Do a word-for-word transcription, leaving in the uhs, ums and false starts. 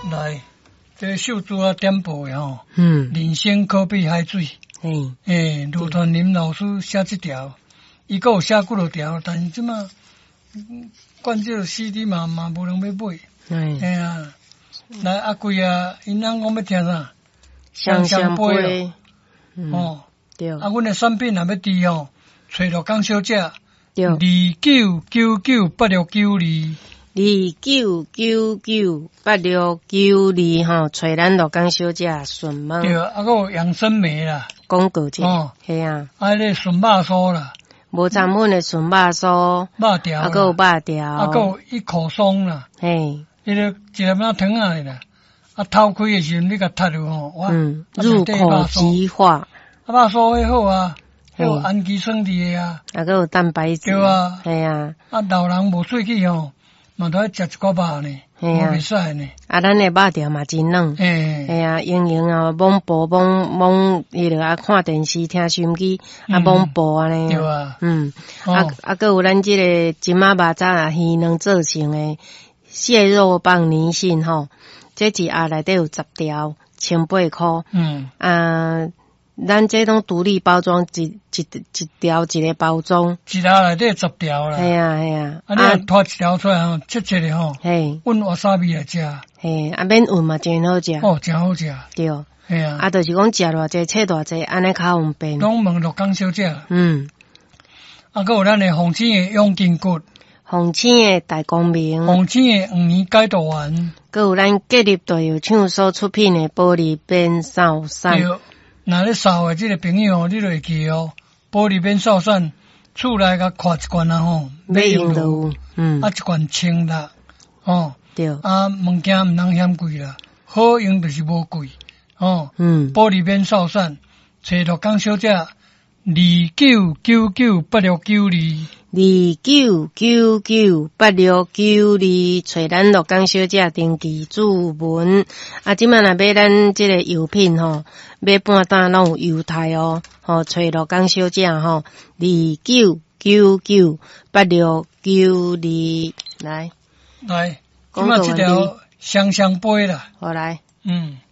来，这秀珠啊点播的吼， 嗯， 人生可比海水。 嘿， 诶，卢传林老师写这条，伊个有写几落条，但是即马灌这 C D 嘛嘛无人要买。 哎， 哎呀，来阿贵啊，因翁讲要听啥？ 香香杯杯，嗯， 哦， 对， 啊，阮的产品若要滴哦，找着港小姐， 对， 二九九九八六九二。 二九九九八六九二吼，找咱罗江小姐顺问。 对，啊，个有养生梅啦， 广告者， 哦， 系啊， 啊，迄个顺肉酥啦， 无成本的纯肉酥， 肉条， 啊，个有肉条， 啊，个有一口松啦， 嘿， 迄个一粒仔糖啊啦，啊，头开的时阵你甲踢着吼，哇， 嗯，入口即化， 啊，肉酥迄好啊，迄有氨基酸伫个啊， 啊，个有蛋白质， 对啊， 系啊， 啊，老人无喙齿吼。嘛都爱食一寡肉呢，无袂使呢。 啊，咱的肉条嘛真软， 诶， 哎呀，盈盈啊，蒙薄蒙蒙，伊着啊看电视听收音机，啊蒙薄安尼。 对啊， 嗯，啊啊，个有咱即个金马肉渣啊，鱼卵做成的蟹肉棒泥性吼，这一盒内底有十条，千八箍。嗯，啊。咱这种独立包装，一一一条一个包装， 一条内底十条啦。系啊系啊， 啊你若拖一条出来吼，切切的吼， 嘿， 阮瓦萨米来食， 嘿，啊免运嘛真好食， 哦，真好食， 对， 系啊， 啊，就是讲食偌济，切偌济，安尼较方便。 拢问罗江小姐， 嗯， 啊，佮有咱的红青的永筋骨， 红青的大光明， 红青的五年解毒丸， 佮有咱吉利大药厂所出品的玻璃变扫伞。 那咧扫的这个朋友，你就会记哦，玻璃变扫伞，厝内甲看一罐啊吼， 买用都，嗯， 啊一罐清啦，哦， 对， 啊物件毋通嫌贵啦，好用就是无贵，哦， 嗯， 玻璃变扫伞，找罗江小姐，二九九九八六九二。 二九九九八六九二，找咱罗江小姐登记注文。啊，即摆若买咱即个药品吼，买半担拢有优待哦。吼，找罗江小姐吼，二九九九八六九二，来， 来，即摆即条香香杯啦， 好来， 嗯。